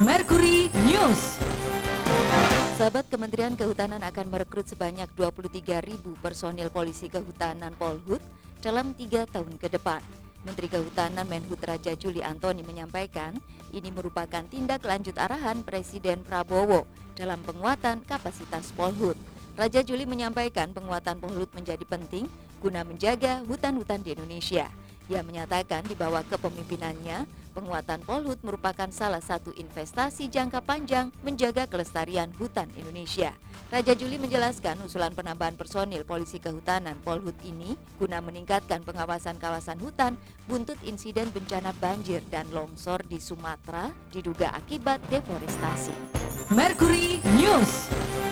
Mercury News. Sahabat, Kementerian Kehutanan akan merekrut sebanyak 23.000 personil polisi kehutanan Polhut dalam 3 tahun ke depan. Menteri Kehutanan Menhut Raja Juli Antoni menyampaikan ini merupakan tindak lanjut arahan Presiden Prabowo dalam penguatan kapasitas Polhut. Raja Juli menyampaikan penguatan Polhut menjadi penting guna menjaga hutan-hutan di Indonesia. Ia menyatakan di bawah kepemimpinannya, penguatan Polhut merupakan salah satu investasi jangka panjang menjaga kelestarian hutan Indonesia. Raja Juli menjelaskan usulan penambahan personil polisi kehutanan Polhut ini guna meningkatkan pengawasan kawasan hutan buntut insiden bencana banjir dan longsor di Sumatera diduga akibat deforestasi. Mercury News.